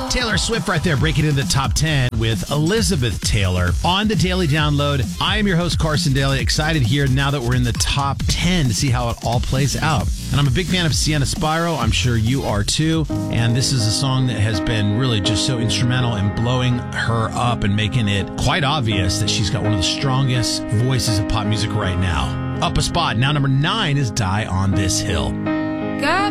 Taylor Swift right there, breaking into the top 10 with Elizabeth Taylor on the Daily Download. I am your host, Carson Daly. Excited here now that we're in the top 10 to see how it all plays out. And I'm a big fan of Sienna Spiro. I'm sure you are too. And this is a song that has been really just so instrumental in blowing her up and making it quite obvious that she's got one of the strongest voices of pop music right now. Up a spot. Now number 9 is Die on This Hill. God.